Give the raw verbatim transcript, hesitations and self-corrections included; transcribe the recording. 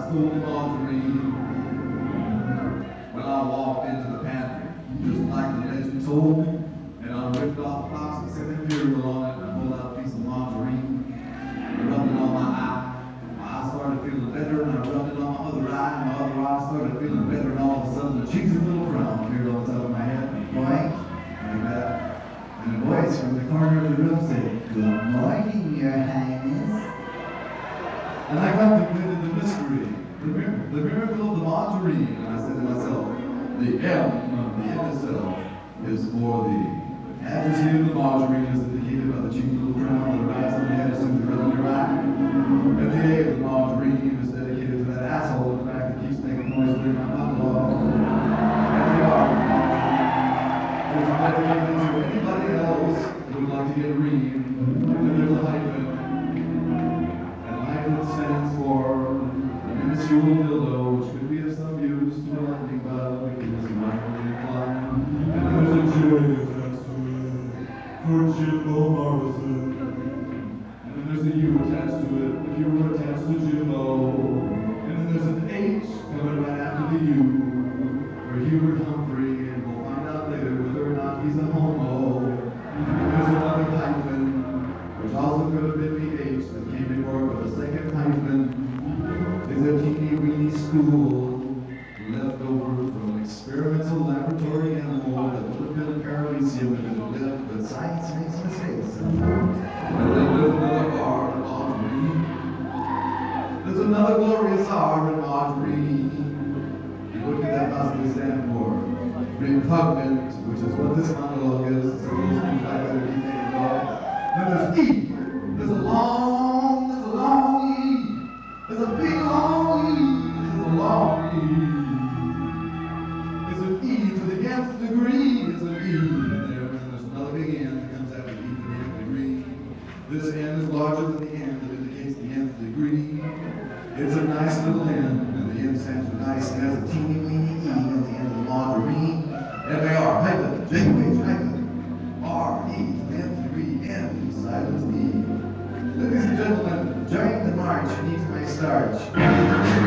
stole the margarine when I walked into the pantry, just like the legend told me. And I ripped off the box that said Imperial on it, and I pulled out a piece of margarine. I rubbed it on my eye. My eye started feeling better, and I rubbed it on my other eye, and my other eye started feeling better, and all of a sudden a cheesy little frown appeared on the top of my head. Boink, like that. And a voice from the corner of the room said, "Good morning, Your Highness." And I contemplated the mystery, the, mir- the miracle of the margarine, and I said to myself, the M of the M itself is for the majesty of the margarine as indicated by the cheeky little crown that arrives on the head as soon as you rub your eye. And the A of the margarine is dedicated to that asshole in the back that keeps making noise during my monologue. And the R of the margarine is dedicated to anybody else who would like to get read. And then there's a hyphen. It stands for a minuscule dildo, which could be of some use to a lightning bug because it's mildly inclined. And then there's a J attached to it for Jimbo Morrison. And then there's a U attached to it if you were attached to Jimbo. And then there's an H coming right after the U for Hubert Humphrey, and we'll find out later whether or not he's a homo. And there's another hyphen, which also could have been the H that came before, but the second hyphen is a teeny weeny school left over from an experimental laboratory animal that would have been a paramecium if it had lived, but science makes mistakes. And then there's another R in margarine. There's another glorious R in margarine. What could that possibly stand for? Repugnant, which is what this monologue is. So those things like that are deep in the Then there's E. There's a long, there's a long E. There's a big long E. There's a long E. There's an E to the nth degree. There's an E in there. And there's another big N that comes after E to the nth degree. This N is larger than the N that indicates the nth degree. It's a nice little N, and the N stands for nice, and has a teeny weeny E at the end of the margarine. M A R, hyphen, J H, hyphen, R, E, nth degree, N, silence E. Ladies and gentlemen, join the march beneath my starch.